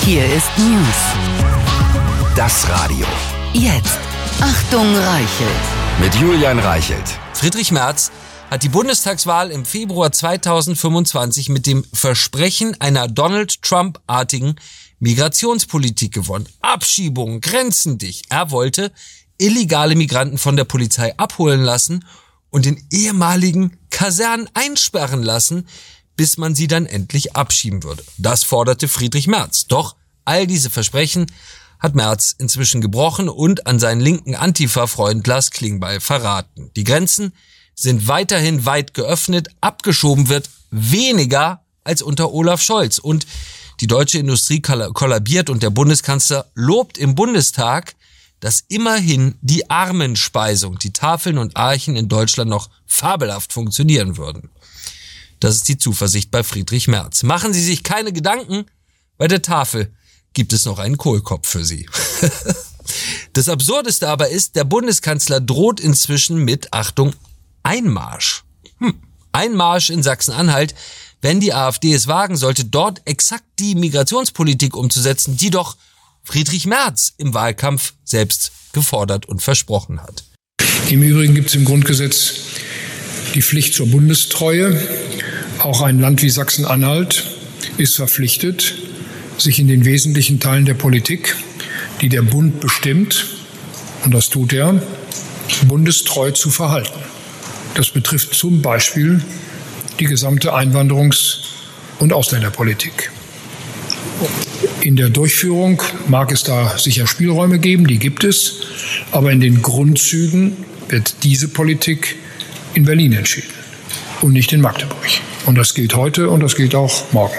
Hier ist News. Das Radio. Jetzt. Achtung, Reichelt. Mit Julian Reichelt. Friedrich Merz hat die Bundestagswahl im Februar 2025 mit dem Versprechen einer Donald Trump-artigen Migrationspolitik gewonnen. Abschiebungen, Grenzen dicht. Er wollte illegale Migranten von der Polizei abholen lassen und in ehemaligen Kasernen einsperren lassen, bis man sie dann endlich abschieben würde. Das forderte Friedrich Merz. Doch all diese Versprechen hat Merz inzwischen gebrochen und an seinen linken Antifa-Freund Lars Klingbeil verraten. Die Grenzen sind weiterhin weit geöffnet, abgeschoben wird weniger als unter Olaf Scholz. Und die deutsche Industrie kollabiert und der Bundeskanzler lobt im Bundestag, dass immerhin die Armenspeisung, die Tafeln und Archen in Deutschland noch fabelhaft funktionieren würden. Das ist die Zuversicht bei Friedrich Merz. Machen Sie sich keine Gedanken, bei der Tafel gibt es noch einen Kohlkopf für Sie. Das Absurdeste aber ist, der Bundeskanzler droht inzwischen mit, Achtung, Einmarsch. Einmarsch in Sachsen-Anhalt, wenn die AfD es wagen sollte, dort exakt die Migrationspolitik umzusetzen, die doch Friedrich Merz im Wahlkampf selbst gefordert und versprochen hat. Im Übrigen gibt es im Grundgesetz die Pflicht zur Bundestreue. Auch ein Land wie Sachsen-Anhalt ist verpflichtet, sich in den wesentlichen Teilen der Politik, die der Bund bestimmt, und das tut er, bundestreu zu verhalten. Das betrifft zum Beispiel die gesamte Einwanderungs- und Ausländerpolitik. In der Durchführung mag es da sicher Spielräume geben, die gibt es, aber in den Grundzügen wird diese Politik in Berlin entschieden und nicht in Magdeburg. Und das gilt heute und das gilt auch morgen.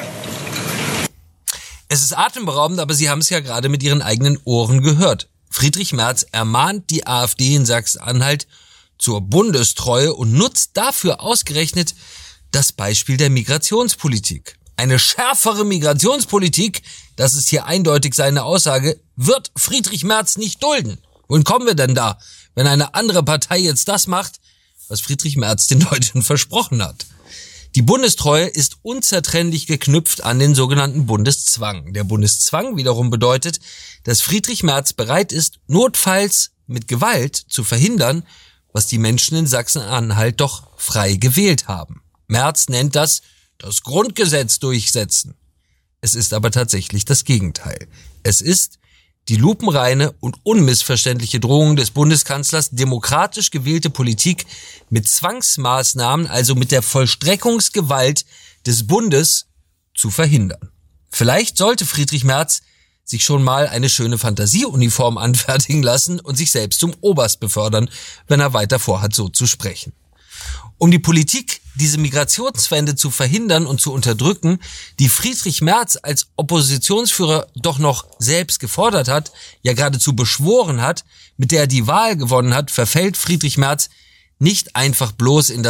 Es ist atemberaubend, aber Sie haben es ja gerade mit Ihren eigenen Ohren gehört. Friedrich Merz ermahnt die AfD in Sachsen-Anhalt zur Bundestreue und nutzt dafür ausgerechnet das Beispiel der Migrationspolitik. Eine schärfere Migrationspolitik, das ist hier eindeutig seine Aussage, wird Friedrich Merz nicht dulden. Wohin kommen wir denn da, wenn eine andere Partei jetzt das macht, was Friedrich Merz den Deutschen versprochen hat? Die Bundestreue ist unzertrennlich geknüpft an den sogenannten Bundeszwang. Der Bundeszwang wiederum bedeutet, dass Friedrich Merz bereit ist, notfalls mit Gewalt zu verhindern, was die Menschen in Sachsen-Anhalt doch frei gewählt haben. Merz nennt das Grundgesetz durchsetzen. Es ist aber tatsächlich das Gegenteil. Es ist die lupenreine und unmissverständliche Drohung des Bundeskanzlers, demokratisch gewählte Politik mit Zwangsmaßnahmen, also mit der Vollstreckungsgewalt des Bundes, zu verhindern. Vielleicht sollte Friedrich Merz sich schon mal eine schöne Fantasieuniform anfertigen lassen und sich selbst zum Oberst befördern, wenn er weiter vorhat, so zu sprechen. Um die Politik, diese Migrationswende zu verhindern und zu unterdrücken, die Friedrich Merz als Oppositionsführer doch noch selbst gefordert hat, ja geradezu beschworen hat, mit der er die Wahl gewonnen hat, verfällt Friedrich Merz nicht einfach bloß in das